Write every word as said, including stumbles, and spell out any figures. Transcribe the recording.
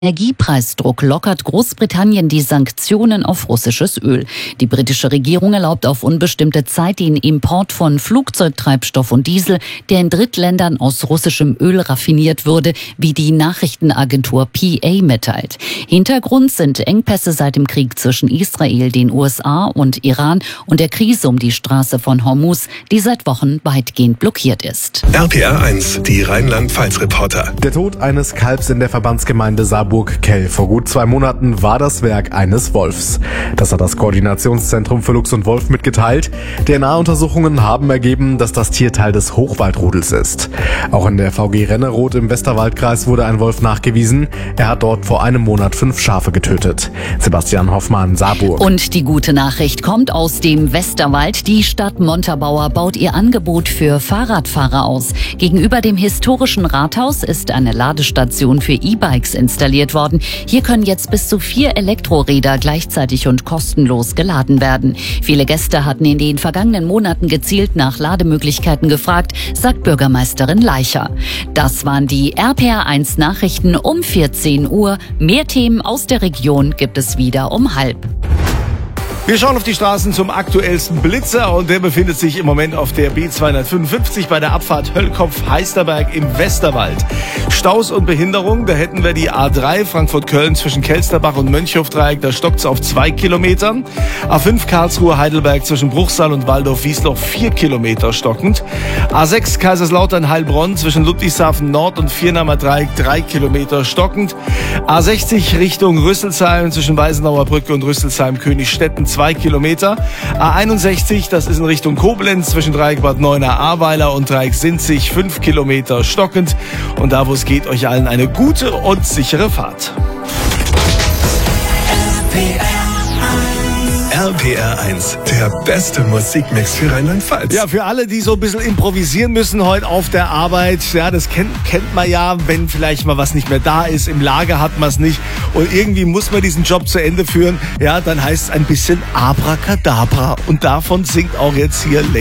Energiepreisdruck lockert Großbritannien die Sanktionen auf russisches Öl. Die britische Regierung erlaubt auf unbestimmte Zeit den Import von Flugzeugtreibstoff und Diesel, der in Drittländern aus russischem Öl raffiniert würde, wie die Nachrichtenagentur P A mitteilt. Hintergrund sind Engpässe seit dem Krieg zwischen Israel, den U S A und Iran und der Krise um die Straße von Hormuz, die seit Wochen weitgehend blockiert ist. R P R eins, die Rheinland-Pfalz-Reporter. Der Tod eines Kalbs in der Verbandsgemeinde Saarburg-Kell. Vor gut zwei Monaten war das Werk eines Wolfs. Das hat das Koordinationszentrum für Luchs und Wolf mitgeteilt. D N A-Untersuchungen haben ergeben, dass das Tier Teil des Hochwaldrudels ist. Auch in der V G Renneroth im Westerwaldkreis wurde ein Wolf nachgewiesen. Er hat dort vor einem Monat fünf Schafe getötet. Sebastian Hoffmann, Saarburg. Und die gute Nachricht kommt aus dem Westerwald. Die Stadt Montabaur baut ihr Angebot für Fahrradfahrer aus. Gegenüber dem historischen Rathaus ist eine Ladestation für E-Bikes installiert worden. Hier können jetzt bis zu vier Elektroräder gleichzeitig und kostenlos geladen werden. Viele Gäste hatten in den vergangenen Monaten gezielt nach Lademöglichkeiten gefragt, sagt Bürgermeisterin Leicher. Das waren die R P R eins Nachrichten um vierzehn Uhr. Mehr Themen aus der Region gibt es wieder um halb. Wir schauen auf die Straßen zum aktuellsten Blitzer und der befindet sich im Moment auf der B zweihundertfünfundfünfzig bei der Abfahrt Höllkopf-Heisterberg im Westerwald. Staus und Behinderung, da hätten wir die A drei Frankfurt-Köln zwischen Kelsterbach und Mönchhofdreieck, da stockt's auf zwei Kilometern. A fünf Karlsruhe-Heidelberg zwischen Bruchsal und Waldorf-Wiesloch vier Kilometer stockend. A sechs Kaiserslautern-Heilbronn zwischen Ludwigshafen Nord und Viernahmer Dreieck drei Kilometer stockend. A sechzig Richtung Rüsselsheim zwischen Weisenauer Brücke und Rüsselsheim-Königstetten zwei Kilometer. A einundsechzig, das ist in Richtung Koblenz zwischen Dreieck Bad Neuenahr-Ahrweiler und Dreieck Sinzig fünf Kilometer stockend. Und da, wo es geht, euch allen eine gute und sichere Fahrt. R P R eins, der beste Musikmix für Rheinland-Pfalz. Ja, für alle, die so ein bisschen improvisieren müssen heute auf der Arbeit, ja, das kennt, kennt man ja, wenn vielleicht mal was nicht mehr da ist, im Lager hat man es nicht und irgendwie muss man diesen Job zu Ende führen, ja, dann heißt es ein bisschen Abracadabra und davon singt auch jetzt hier Lady